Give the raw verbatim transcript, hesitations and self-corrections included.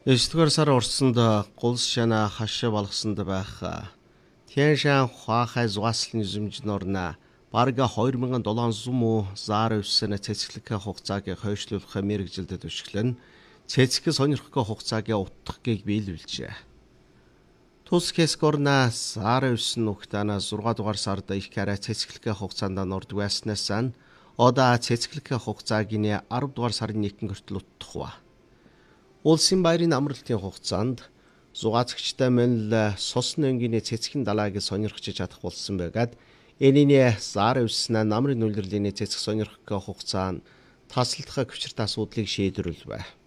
Есдүгээр сар урсанд гулс шана хашаа болгосонд байх Тяншан хуахай зугаслын юзэмжнорна барга хоёр мянган долоонсот муу заар өссөнө цэцгэлэг хугацааг хойшлуулах мэрэгжилдэд өшгөлн цэцэг сонирхох хугацааг утгахыг биелүүлжээ. Тус хэскорна заар өссөн нүхтана зургаан дугаар сард их караа цэцгэлэг хугацаанд нордог байснаас одаа цэцгэлэг хугацааг нэ арав дугаар сарын нэгэн хүртэл утгах ба. Улсын баярын амралтын хугацаанд зугаацагчтай мөн л сосны өнгийн цэцгийн далайг сонирхож чадах болсон байгаад энэний заар өснө намрын үлрэлийн цэцэг сонирхох хугацаанд тасалдах хүчирт асуудлыг шийдвэрлэв.